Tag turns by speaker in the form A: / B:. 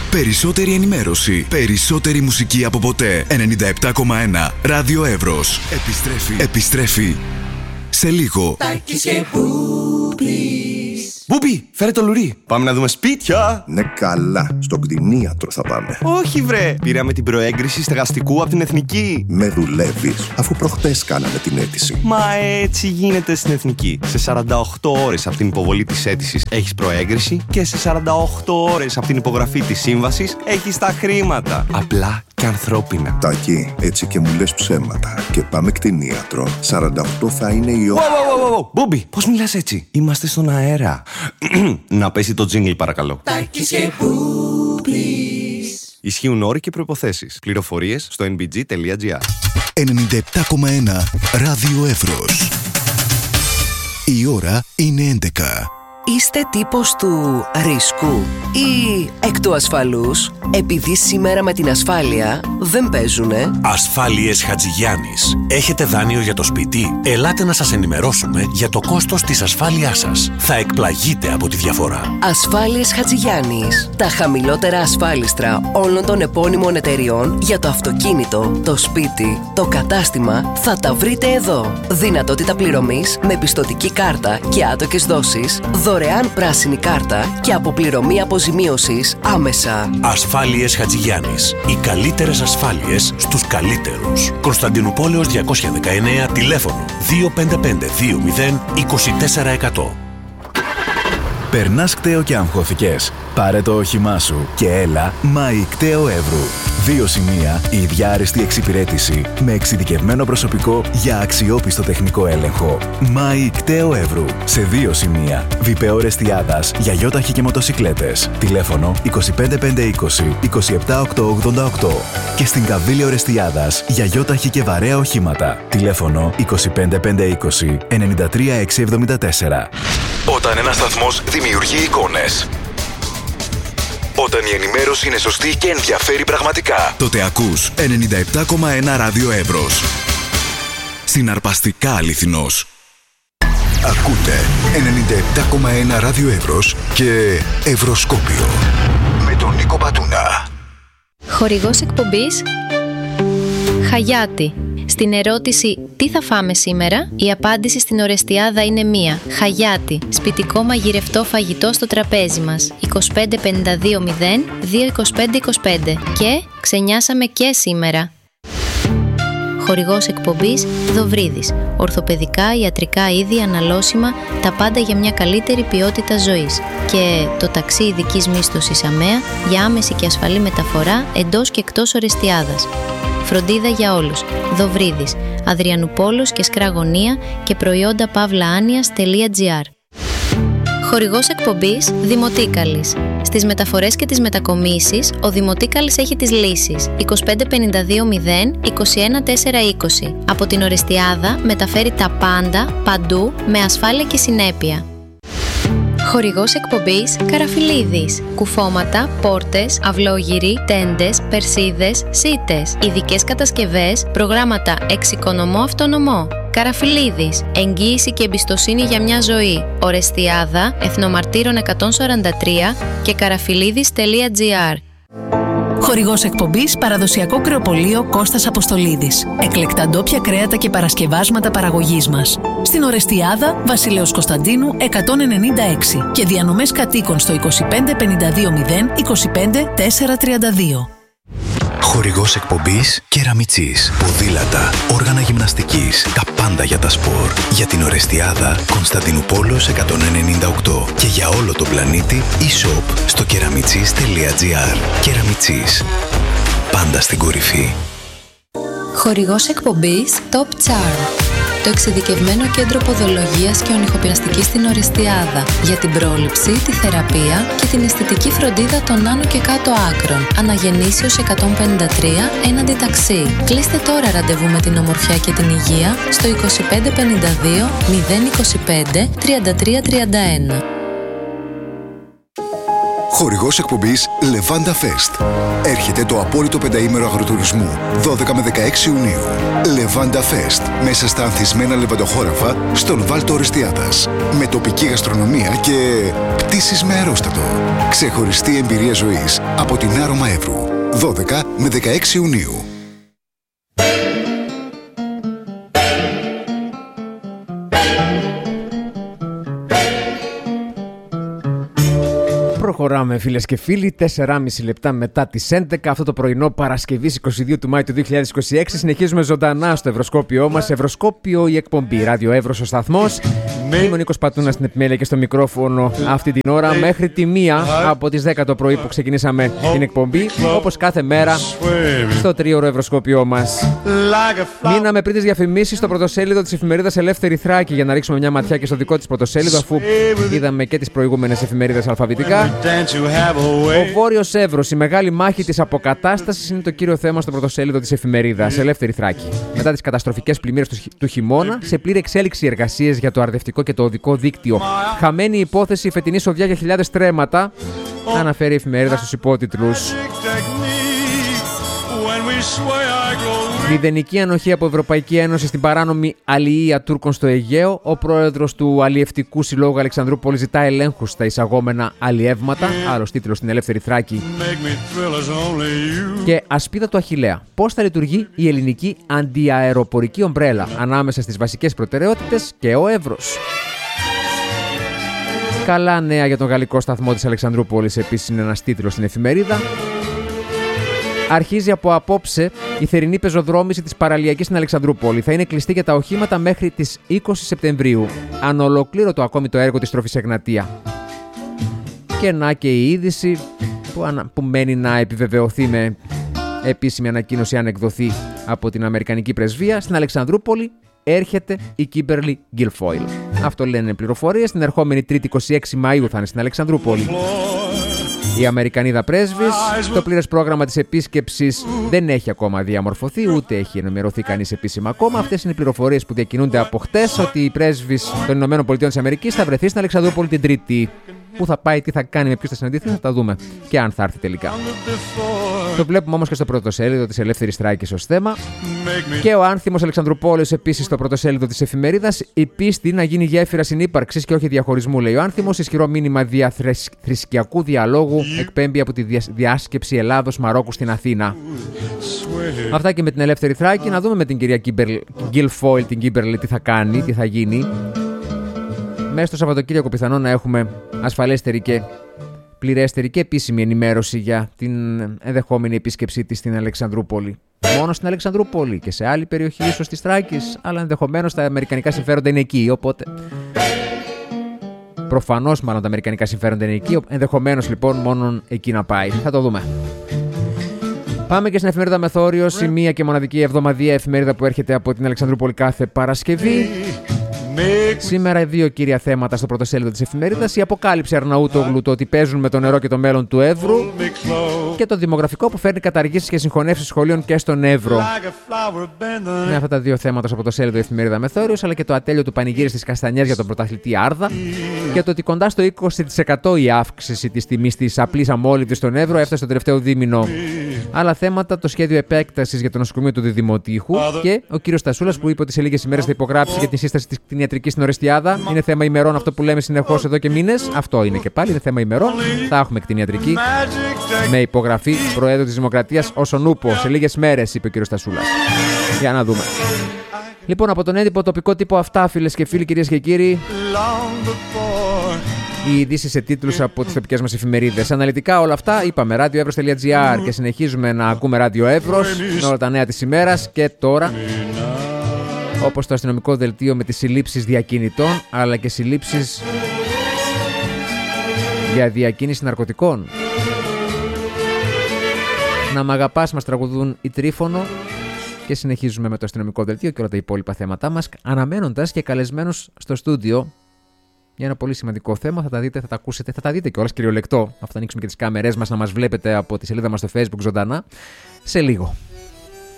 A: Περισσότερη ενημέρωση. Περισσότερη μουσική από ποτέ. 97,1 Ράδιο Εύρος. Επιστρέφει σε λίγο.
B: Τάκης και Μπούπης.
C: Μπούπη, φέρε το λουρί. Πάμε να δούμε σπίτια.
D: Ναι, καλά. Στον κτηνίατρο θα πάμε.
C: Όχι, βρε. Πήραμε την προέγκριση στεγαστικού από την Εθνική.
D: Με δουλεύεις, αφού προχτές κάναμε την αίτηση.
C: Μα έτσι γίνεται στην Εθνική. Σε 48 ώρες από την υποβολή της αίτησης έχεις προέγκριση και σε 48 ώρες από την υπογραφή της σύμβασης έχεις τα χρήματα. Απλά και ανθρώπινα.
D: Τάκη, έτσι και μου λες ψέματα. Και πάμε κτηνίατρο. 48 θα είναι η ώρα.
C: Μπούμπι, πώς μιλάς έτσι? Είμαστε στον αέρα. Να πέσει το τζίνγκλ, παρακαλώ.
B: Τάκης και Μπούπης.
C: Ισχύουν όροι και προϋποθέσεις. Πληροφορίες στο nbg.gr.
A: 97,1 Ράδιο Εύρος. Η ώρα είναι 11.
E: Είστε τύπος του ρίσκου ή εκ του ασφαλούς, επειδή σήμερα με την ασφάλεια δεν παίζουνε?
F: Ασφάλειες Χατζηγιάννης. Έχετε δάνειο για το σπίτι? Ελάτε να σας ενημερώσουμε για το κόστος της ασφάλειάς σας. Θα εκπλαγείτε από τη διαφορά.
E: Ασφάλειες Χατζηγιάννης. Τα χαμηλότερα ασφάλιστρα όλων των επώνυμων εταιριών για το αυτοκίνητο, το σπίτι, το κατάστημα θα τα βρείτε εδώ. Δυνατότητα πληρωμής με πιστωτική κάρτα και άτοκες δόσεις, δωρεάν πράσινη κάρτα και αποπληρωμή αποζημίωσης άμεσα.
F: Ασφάλειες Χατζηγιάννης. Οι καλύτερες ασφάλειες στους καλύτερους. Κωνσταντινουπόλεως 219, τηλέφωνο 255-20-24%.
G: Περνάς κταίο και αγχώθηκες? Πάρε το όχημά σου και έλα Μάη Κταίο Εύρου. 2 σημεία, η ίδια άριστη εξυπηρέτηση με εξειδικευμένο προσωπικό για αξιόπιστο τεχνικό έλεγχο. Μάη Κταίο Εύρου. Σε 2 σημεία. Βιπεό Ρεστιάδας για γιόταχη και μοτοσικλέτες. Τηλέφωνο 25520 27888. Και στην Καβίλιο Ρεστιάδας για γιόταχη και βαρέα οχήματα. Τηλέφωνο 25520 93674.
A: Όταν ένας σταθμός δημιουργεί εικόνες, όταν η ενημέρωση είναι σωστή και ενδιαφέρει πραγματικά, τότε ακούς 97,1 Ράδιο Εύρος. Συναρπαστικά αληθινός. Ακούτε 97,1 Ράδιο Εύρος και Ευρωσκόπιο με τον Νίκο Πατούνα.
H: Χορηγός εκπομπής Χαγιάτη. Στην ερώτηση «Τι θα φάμε σήμερα?», η απάντηση στην Ορεστιάδα είναι μία. Χαγιάτη. Σπιτικό μαγειρευτό φαγητό στο τραπέζι μας. 2552 22525. Και ξενιάσαμε και σήμερα. Χορηγός εκπομπής Δοβρίδης. Ορθοπαιδικά, ιατρικά είδη, αναλώσιμα, τα πάντα για μια καλύτερη ποιότητα ζωής. Και το ταξί ειδικής μίσθωσης ΑΜΕΑ για άμεση και ασφαλή μεταφορά εντός και εκτός Ορεστιάδας. Φροντίδα για όλους. Δοβρίδης. Αδριανουπόλος και Σκραγωνία και προϊόντα pavlaanias.gr. Χορηγός εκπομπής Δημοτίκαλης. Στις μεταφορές και τις μετακομίσεις, ο Δημοτίκαλης έχει τις λύσεις. 2552 21420. Από την Ορεστιάδα μεταφέρει τα πάντα, παντού, με ασφάλεια και συνέπεια. Χορηγός εκπομπής Καραφιλίδης. Κουφώματα, πόρτες, αυλόγυροι, τέντες, περσίδες, σίτες. Ειδικές κατασκευές, προγράμματα εξοικονομώ αυτονομώ. Καραφιλίδης. Εγγύηση και εμπιστοσύνη για μια ζωή. Ορεστιάδα, Εθνομαρτύρων 143 και καραφιλίδης.gr.
I: Χορηγός εκπομπής Παραδοσιακό Κρεοπωλείο Κώστας Αποστολίδης. Εκλεκτά ντόπια κρέατα και παρασκευάσματα παραγωγής μας. Στην Ορεστιάδα, Βασιλέως Κωνσταντίνου 196 και διανομές κατοίκων στο 25520 25432.
A: Χορηγός εκπομπής Κεραμιτσής. Ποδήλατα, όργανα γυμναστικής, τα πάντα για τα σπορ. Για την Ορεστιάδα, Κωνσταντινουπόλεως 198 και για όλο τον πλανήτη e-shop στο keramitzis.gr. Κεραμιτσής. Πάντα στην κορυφή.
H: Χορηγός εκπομπής Top Charm. Το εξειδικευμένο κέντρο ποδολογίας και ονυχοπλαστικής στην Ορεστιάδα για την πρόληψη, τη θεραπεία και την αισθητική φροντίδα των άνω και κάτω άκρων. Αναγεννήσεως 153 έναντι ταξί. Κλείστε τώρα ραντεβού με την ομορφιά και την υγεία στο 2552 025 3331.
D: Χορηγός εκπομπής Levanda Fest. Έρχεται το απόλυτο πενταήμερο αγροτουρισμού 12 με 16 Ιουνίου. Levanda Fest. Μέσα στα ανθισμένα λεβαντοχώραφα στον Βάλτο Ορεστιάδας. Με τοπική γαστρονομία και πτήσεις με αερόστατο. Ξεχωριστή εμπειρία ζωής από την Άρωμα Εύρου. 12 με 16 Ιουνίου.
J: Προχωράμε φίλες και φίλοι, 4,5 λεπτά μετά τις 11 αυτό το πρωινό Παρασκευής 22 του Μάη του 2026. Συνεχίζουμε ζωντανά στο Ευρωσκόπιό μας. Ευρωσκόπιο η εκπομπή, Ράδιο Εύρος ο σταθμός. Είμαι ο Νίκος Πατούνας στην επιμέλεια και στο μικρόφωνο αυτή την ώρα μέχρι τη 1 από τις 10 το πρωί που ξεκινήσαμε την εκπομπή. Όπως κάθε μέρα στο τρίωρο Ευρωσκόπιό μας. Μείναμε πριν τις διαφημίσεις στο πρωτοσέλιδο της εφημερίδας Ελεύθερη Θράκη για να ρίξουμε μια ματιά και στο δικό της πρωτοσέλιδο, αφού είδαμε και τις προηγούμενες εφημερίδες αλφαβητικά. Ο Βόρειος Εύρος, η μεγάλη μάχη της αποκατάστασης, είναι το κύριο θέμα στο πρωτοσέλιδο της εφημερίδας Ελεύθερη Θράκη. Μετά τις καταστροφικές πλημμύρες του χειμώνα, σε πλήρη εξέλιξη εργασίες για το αρδευτικό και το οδικό δίκτυο. Χαμένη υπόθεση, η φετινή σοδιά για χιλιάδες τρέματα, αναφέρει η εφημερίδα στους υπότιτλους. Μηδενική ανοχή από Ευρωπαϊκή Ένωση στην παράνομη αλληλεία Τούρκων στο Αιγαίο. Ο πρόεδρος του Αλλιευτικού Συλλόγου Αλεξανδρούπολη ζητά ελέγχους στα εισαγόμενα αλλιεύματα. Άλλος τίτλος στην Ελεύθερη Θράκη. Και ασπίδα του Αχιλλέα. Πώς θα λειτουργεί η ελληνική αντιαεροπορική ομπρέλα ανάμεσα στις βασικές προτεραιότητες και ο Εύρος. Καλά νέα για τον γαλλικό σταθμό της Αλεξανδρούπολης, επίσης είναι ένας τίτλος στην εφημερίδα. Αρχίζει από απόψε η θερινή πεζοδρόμηση της παραλιακής στην Αλεξανδρούπολη. Θα είναι κλειστή για τα οχήματα μέχρι τις 20 Σεπτεμβρίου. Ανολοκλήρωτο ακόμη το έργο της στροφής Εγνατία. Και να και η είδηση που μένει να επιβεβαιωθεί με επίσημη ανακοίνωση, αν εκδοθεί από την Αμερικανική Πρεσβεία. Στην Αλεξανδρούπολη έρχεται η Kimberly Guilfoyle. Αυτό λένε πληροφορίες. Την ερχόμενη Τρίτη 26 Μαΐου θα είναι στην Αλεξανδρούπολη η Αμερικανίδα πρέσβης. Το πλήρες πρόγραμμα της επίσκεψης δεν έχει ακόμα διαμορφωθεί, ούτε έχει ενημερωθεί κανείς επίσημα ακόμα. Αυτές είναι οι πληροφορίες που διακινούνται από χτες, ότι η πρέσβης των ΗΠΑ θα βρεθεί στην Αλεξανδρούπολη την Τρίτη. Πού θα πάει, τι θα κάνει, με ποιους θα συναντηθεί, θα τα δούμε. Και αν θα έρθει τελικά. Το βλέπουμε όμως και στο πρωτοσέλιδο της Ελεύθερης Θράκης ως θέμα. Και ο άνθιμος Αλεξανδρουπόλεως επίσης στο πρωτοσέλιδο της εφημερίδας. Η πίστη να γίνει γέφυρα συνύπαρξης και όχι διαχωρισμού, λέει ο άνθιμος. Ισχυρό μήνυμα διαθρησκιακού διαλόγου εκπέμπει από τη διάσκεψη Ελλάδος-Μαρόκου στην Αθήνα. Αυτά και με την Ελεύθερη Θράκη. Να δούμε με την κυρία Guilfoyle, την Kimberly, τι θα κάνει, τι θα γίνει. Μέσα στο Σαββατοκύριακο πιθανόν να έχουμε ασφαλέστερη και πληρέστερη και επίσημη ενημέρωση για την ενδεχόμενη επίσκεψή της στην Αλεξανδρούπολη. Μόνο στην Αλεξανδρούπολη και σε άλλη περιοχή ίσως της Θράκης, αλλά ενδεχομένως τα αμερικανικά συμφέροντα είναι εκεί, οπότε προφανώς μάλλον τα αμερικανικά συμφέροντα είναι εκεί, ενδεχομένως λοιπόν μόνο εκεί να πάει. Θα το δούμε. Πάμε και στην εφημερίδα Μεθόριος, η μία και μοναδική εβδομαδιαία εφημερίδα που έρχεται από την Αλεξανδρούπολη κάθε Παρασκευή. Σήμερα δύο κύρια θέματα στο πρωτοσέλιδο της εφημερίδας. Η αποκάλυψη Αρναούτογλου, το ότι παίζουν με το νερό και το μέλλον του Εύρου, και το δημογραφικό που φέρνει καταργήσεις και συγχωνεύσεις σχολείων και στον Εύρο. Με αυτά τα δύο θέματα στο πρωτοσέλιδο η εφημερίδα Μεθόριος, αλλά και το ατέλειο του πανηγύρι στις Καστανιές για τον πρωταθλητή Άρδα, και το ότι κοντά στο 20% η αύξηση της τιμής της απλής αμόλυβδης στον Εύρο έφτασε στο τελευταίο δίμηνο. Άλλα θέματα, το σχέδιο επέκτασης για το νοσοκομείο του Διδημοτήχου και ο κύριος Στασούλας που είπε ότι σε λίγες ημέρες θα υπογράψει για τη σύσταση της κτηνιατρικής στην Ορεστιάδα. Είναι θέμα ημερών αυτό που λέμε συνεχώς εδώ και μήνες. Αυτό είναι και πάλι, είναι θέμα ημερών. Θα έχουμε κτηνιατρική με υπογραφή Προέδρου της Δημοκρατίας όσον ούπο. Σε λίγες μέρες, είπε ο κύριος Στασούλας. Για να δούμε. Λοιπόν, από τον έντυπο τοπικό τύπο αυτά, φίλες και φίλοι, κυρίες και κύριοι. Οι ειδήσεις σε τίτλους από τις τοπικές μας εφημερίδες. Αναλυτικά όλα αυτά είπαμε, radioevros.gr, και συνεχίζουμε να ακούμε Ράδιο Εύρος με όλα τα νέα της ημέρας. Και τώρα, όπως το αστυνομικό δελτίο με τις συλλήψεις διακινητών, αλλά και συλλήψεις για διακίνηση ναρκωτικών. Να μ' αγαπάς μας τραγουδούν οι Τρίφωνο. Και συνεχίζουμε με το αστυνομικό δελτίο και όλα τα υπόλοιπα θέματά μας, αναμένοντας και καλεσμένους στο στούντιο για ένα πολύ σημαντικό θέμα. Θα τα δείτε, θα τα ακούσετε, θα τα δείτε κιόλας κυριολεκτό. Αφού θα ανοίξουμε και τις κάμερές μας να μας βλέπετε από τη σελίδα μας στο Facebook ζωντανά σε λίγο.